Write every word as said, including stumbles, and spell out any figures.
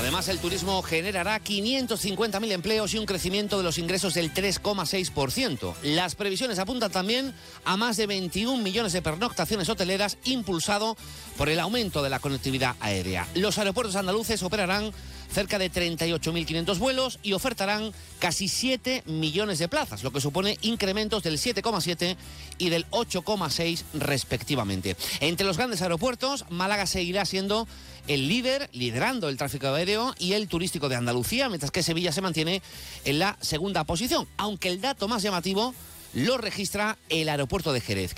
Además, el turismo generará quinientos cincuenta mil empleos y un crecimiento de los ingresos del tres coma seis por ciento. Las previsiones apuntan también a más de veintiún millones de pernoctaciones hoteleras, impulsado por el aumento de la conectividad aérea. Los aeropuertos andaluces operarán cerca de treinta y ocho mil quinientos vuelos y ofertarán casi siete millones de plazas, lo que supone incrementos del siete coma siete y del ocho coma seis respectivamente. Entre los grandes aeropuertos, Málaga seguirá siendo el líder, liderando el tráfico aéreo y el turístico de Andalucía, mientras que Sevilla se mantiene en la segunda posición, aunque el dato más llamativo lo registra el aeropuerto de Jerez,